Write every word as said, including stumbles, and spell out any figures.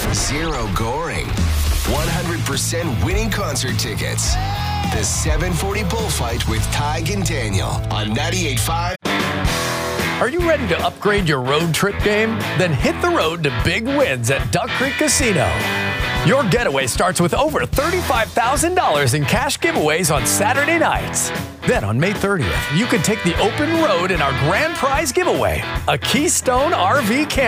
Zero goring. one hundred percent winning concert tickets. The seven forty Bullfight with Tig and Daniel on ninety-eight point five. Are you ready to upgrade your road trip game? Then hit the road to big wins at Duck Creek Casino. Your getaway starts with over thirty-five thousand dollars in cash giveaways on Saturday nights. Then on May thirtieth, you can take the open road in our grand prize giveaway, a Keystone R V camper.